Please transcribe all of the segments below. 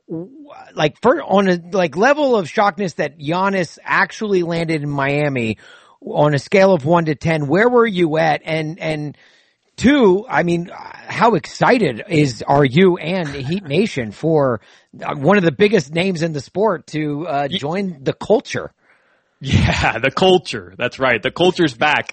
like on a like level of shockness that Giannis actually landed in Miami on a scale of 1 to 10, where were you at? And two, I mean, how excited are you and Heat Nation for one of the biggest names in the sport to join the culture? Yeah, the culture. That's right. The culture's back.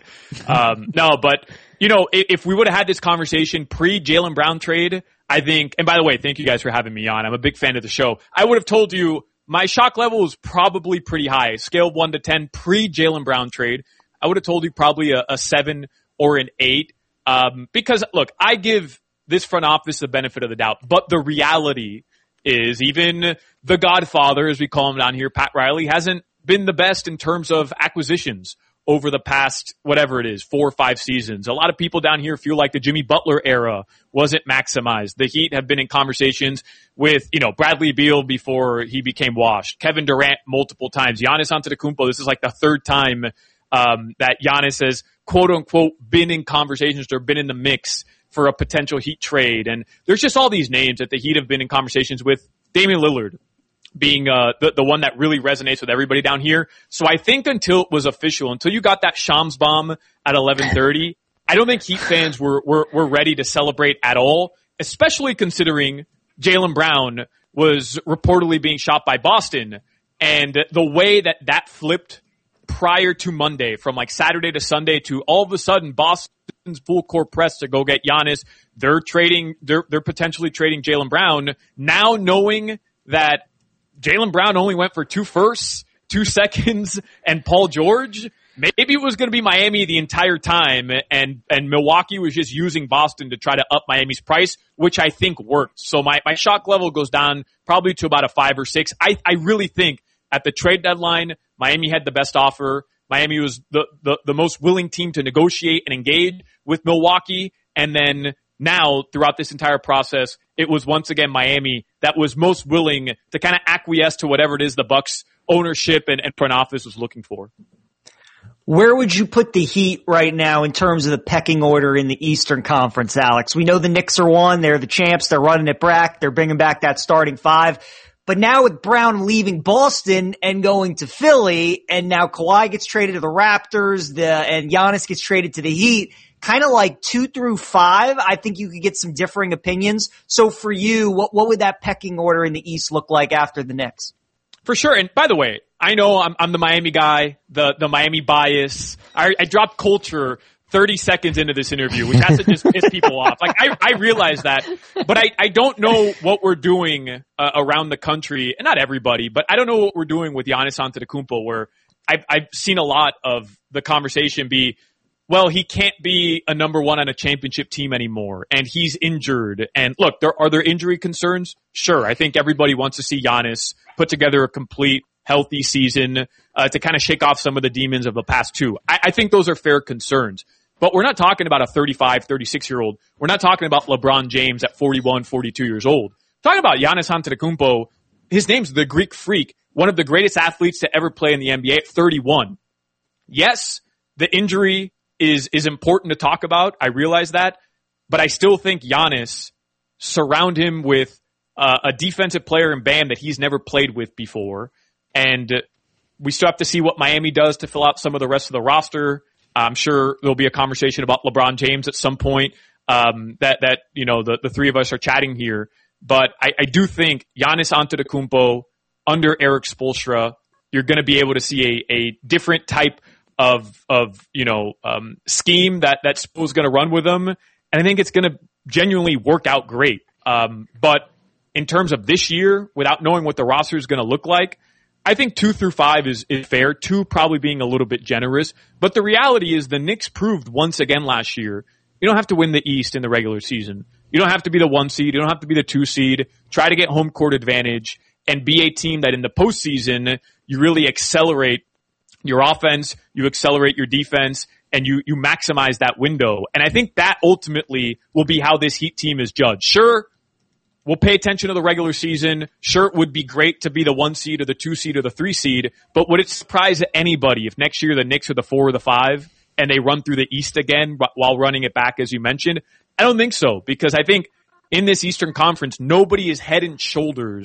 No, but you know, if we would have had this conversation pre-Jaylen Brown trade, I think, and by the way, thank you guys for having me on. I'm a big fan of the show. I would have told you my shock level was probably pretty high. Scale of 1 to 10 pre-Jaylen Brown trade. I would have told you probably a 7 or an 8. Because look, I give this front office the benefit of the doubt, but the reality is even the Godfather, as we call him down here, Pat Riley, hasn't been the best in terms of acquisitions over the past, whatever it is, 4 or 5 seasons. A lot of people down here feel like the Jimmy Butler era wasn't maximized. The Heat have been in conversations with, you know, Bradley Beal before he became washed, Kevin Durant multiple times, Giannis Antetokounmpo. This is like the third time that Giannis has, quote unquote, been in conversations or been in the mix for a potential Heat trade. And there's just all these names that the Heat have been in conversations with, Damian Lillard being the one that really resonates with everybody down here. So I think until it was official, until you got that Shams bomb at 11:30, I don't think Heat fans were ready to celebrate at all, especially considering Jaylen Brown was reportedly being shot by Boston. And the way that flipped prior to Monday, from like Saturday to Sunday, to all of a sudden Boston's full court press to go get Giannis. They're potentially trading Jaylen Brown. Now knowing that Jaylen Brown only went for 2 firsts, 2 seconds, and Paul George, maybe it was going to be Miami the entire time, and Milwaukee was just using Boston to try to up Miami's price, which I think worked. So my shock level goes down probably to about a 5 or 6. I really think at the trade deadline, Miami had the best offer. Miami was the most willing team to negotiate and engage with Milwaukee. And then now, throughout this entire process, it was once again Miami that was most willing to kind of acquiesce to whatever it is the Bucks ownership and front office was looking for. Where would you put the Heat right now in terms of the pecking order in the Eastern Conference, Alex? We know the Knicks are 1. They're the champs. They're running it back. They're bringing back that starting 5. But now with Brown leaving Boston and going to Philly, and now Kawhi gets traded to the Raptors, and Giannis gets traded to the Heat, kind of like 2 through 5, I think you could get some differing opinions. So for you, what would that pecking order in the East look like after the Knicks? For sure. And by the way, I know I'm the Miami guy, the Miami bias. I dropped culture 30 seconds into this interview, which has to just piss people off. Like, I realize that, but I don't know what we're doing around the country, and not everybody, but I don't know what we're doing with Giannis Antetokounmpo, where I've seen a lot of the conversation be, well, he can't be a number 1 on a championship team anymore, and he's injured. And look, are there injury concerns? Sure. I think everybody wants to see Giannis put together a complete, healthy season to kind of shake off some of the demons of the past 2. I think those are fair concerns. But we're not talking about a 35, 36-year-old. We're not talking about LeBron James at 41, 42 years old. We're talking about Giannis Antetokounmpo. His name's the Greek Freak, one of the greatest athletes to ever play in the NBA at 31. Yes, the injury is important to talk about. I realize that. But I still think Giannis, surround him with a defensive player in Bam that he's never played with before. And we still have to see what Miami does to fill out some of the rest of the roster. I'm sure there'll be a conversation about LeBron James at some point, that you know, the three of us are chatting here. But I do think Giannis Antetokounmpo under Eric Spoelstra, you're going to be able to see a different type of scheme that Spoel's going to run with them. And I think it's going to genuinely work out great. But in terms of this year, without knowing what the roster is going to look like, I think 2 through 5 is fair. 2 probably being a little bit generous. But the reality is the Knicks proved once again last year, you don't have to win the East in the regular season. You don't have to be the 1 seed. You don't have to be the 2 seed. Try to get home court advantage and be a team that in the postseason, you really accelerate your offense, you accelerate your defense, and you maximize that window. And I think that ultimately will be how this Heat team is judged. Sure, we'll pay attention to the regular season. Sure, it would be great to be the 1 seed or the 2 seed or the 3 seed, but would it surprise anybody if next year the Knicks are the 4 or the 5 and they run through the East again while running it back, as you mentioned? I don't think so, because I think in this Eastern Conference, nobody is head and shoulders